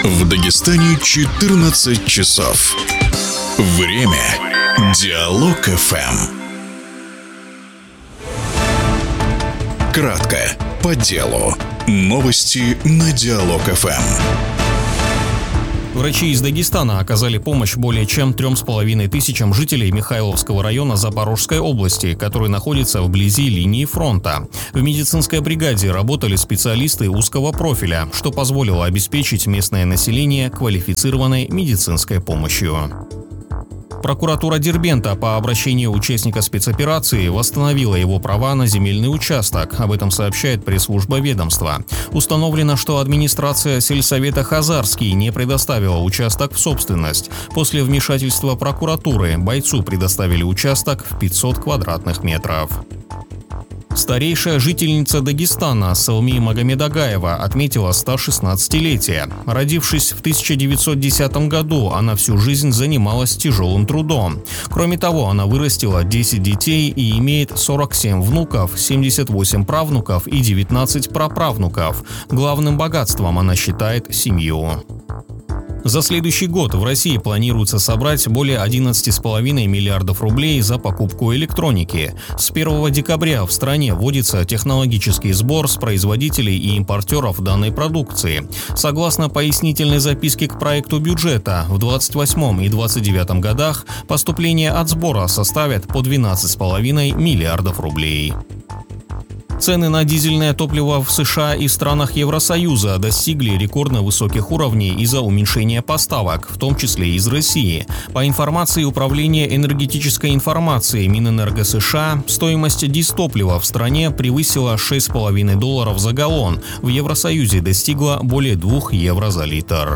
В Дагестане 14 часов. Время Диалог ФМ. Кратко, по делу. Новости на Диалог ФМ. Врачи из Дагестана оказали помощь более чем 3,5 тысячам жителей Михайловского района Запорожской области, который находится вблизи линии фронта. В медицинской бригаде работали специалисты узкого профиля, что позволило обеспечить местное население квалифицированной медицинской помощью. Прокуратура Дербента по обращению участника спецоперации восстановила его права на земельный участок. Об этом сообщает пресс-служба ведомства. Установлено, что администрация сельсовета Хазарский не предоставила участок в собственность. После вмешательства прокуратуры бойцу предоставили участок в 500 квадратных метров. Старейшая жительница Дагестана Салми Магомедагаева отметила 116-летие. Родившись в 1910 году, она всю жизнь занималась тяжелым трудом. Кроме того, она вырастила 10 детей и имеет 47 внуков, 78 правнуков и 19 праправнуков. Главным богатством она считает семью. За следующий год в России планируется собрать более 11,5 миллиардов рублей за покупку электроники. С 1 декабря в стране вводится технологический сбор с производителей и импортеров данной продукции. Согласно пояснительной записке к проекту бюджета, в 2028 и 2029 годах поступления от сбора составят по 12,5 миллиардов рублей. Цены на дизельное топливо в США и странах Евросоюза достигли рекордно высоких уровней из-за уменьшения поставок, в том числе из России. По информации Управления энергетической информации Минэнерго США, стоимость дизтоплива в стране превысила $6,5 за галлон, в Евросоюзе достигла более 2 евро за литр.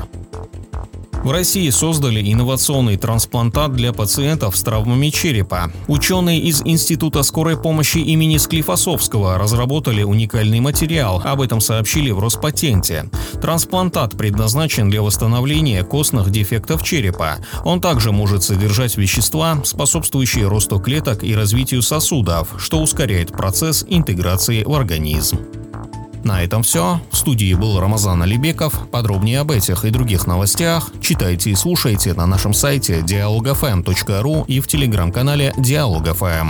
В России создали инновационный трансплантат для пациентов с травмами черепа. Ученые из Института скорой помощи имени Склифосовского разработали уникальный материал, об этом сообщили в Роспатенте. Трансплантат предназначен для восстановления костных дефектов черепа. Он также может содержать вещества, способствующие росту клеток и развитию сосудов, что ускоряет процесс интеграции в организм. На этом все. В студии был Рамазан Алибеков. Подробнее об этих и других новостях читайте и слушайте на нашем сайте dialogfm.ru и в телеграм-канале Диалог ФМ.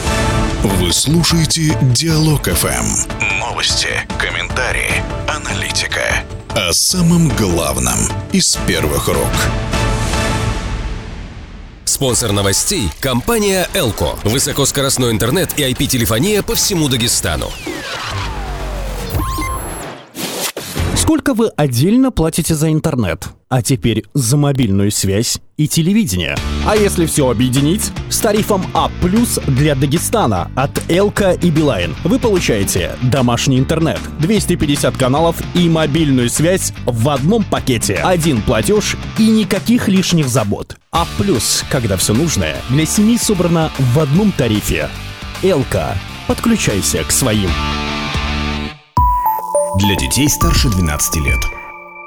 Вы слушаете Диалог ФМ. Новости, комментарии, аналитика. О самом главном из первых рук. Спонсор новостей – компания «Элко». Высокоскоростной интернет и IP-телефония по всему Дагестану. Сколько вы отдельно платите за интернет? А теперь за мобильную связь и телевидение. А если все объединить? С тарифом А+ для Дагестана от Элка и Билайн вы получаете домашний интернет, 250 каналов и мобильную связь в одном пакете. Один платеж и никаких лишних забот. А+, когда все нужное, для семьи собрано в одном тарифе. Элка. Подключайся к своим. Для детей старше 12 лет.